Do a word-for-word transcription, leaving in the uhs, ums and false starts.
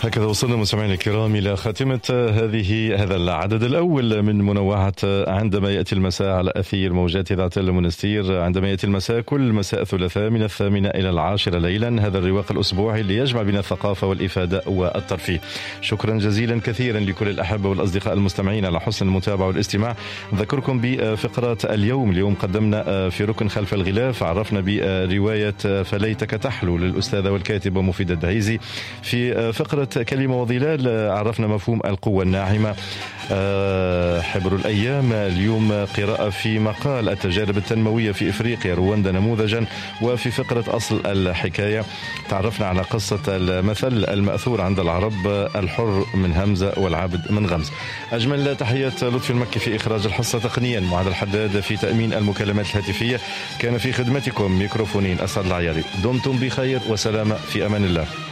هكذا وصلنا مستمعينا الكرام إلى خاتمة هذه هذا العدد الأول من منوعة عندما يأتي المساء على أثير موجات إذاعة المنستير. عندما يأتي المساء كل مساء ثلاثاء من الثامنة إلى العاشرة ليلا، هذا الرواق الأسبوعي اللي يجمع بين الثقافة والإفادة والترفيه. شكرا جزيلا كثيرا لكل الأحبة والأصدقاء المستمعين على حسن المتابعة والاستماع. نذكركم بفقرات اليوم. اليوم قدمنا في ركن خلف الغلاف عرفنا برواية فليتك تحلو للأستاذة والكاتبة مفيدة الدهيزي. في فقرة كلمة وظلال عرفنا مفهوم القوة الناعمة. حبر الأيام اليوم قراءة في مقال التجارب التنموية في إفريقيا رواندا نموذجا. وفي فقرة أصل الحكاية تعرفنا على قصة المثل المأثور عند العرب الحر من همزة والعبد من غمز. أجمل تحيات لطفي المكي في إخراج الحصة تقنيا، معاذ الحداد في تأمين المكالمات الهاتفية، كان في خدمتكم ميكروفونين أسعد العياري. دمتم بخير وسلامة في أمان الله.